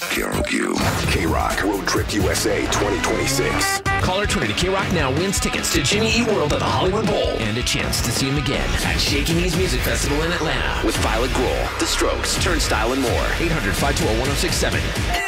K-Rock Road Trip USA 2026. Caller 20 to K-Rock now wins tickets to Jimmy Eat World at the Hollywood Bowl and a chance to see him again at Shaky Knees Music Festival in Atlanta with Violet Grohl, The Strokes, Turnstile, and more. 800-520-1067.